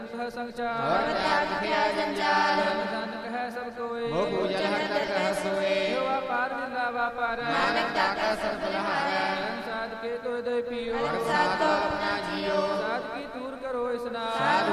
संत है संचार और त्याग किया जंजाल धन कह सब कोई वो पूजन हर कर कह सोए जो व्यापार मिला व्यापार नानक दाता सब बलहारा साध के तो दे पियो और साथ को अपना जियो साध की दूर करो स्नान साधु